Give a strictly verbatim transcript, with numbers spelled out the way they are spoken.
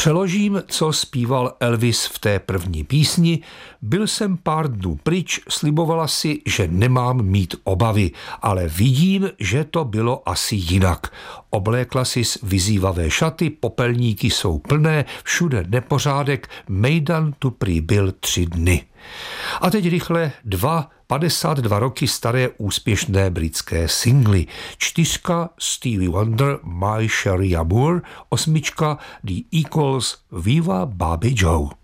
Přeložím, co zpíval Elvis v té první písni. Byl jsem pár dnů pryč, slibovala si, že nemám mít obavy, ale vidím, že to bylo asi jinak. Oblékla si vyzývavé šaty, popelníky jsou plné, všude nepořádek, mejdan tu prý byl tři dny. A teď rychle dva padesát dva roky staré úspěšné britské singly. Čtyřka Stevie Wonder, My Sherry Amour, osmička The Equals, Viva Bobby Joe.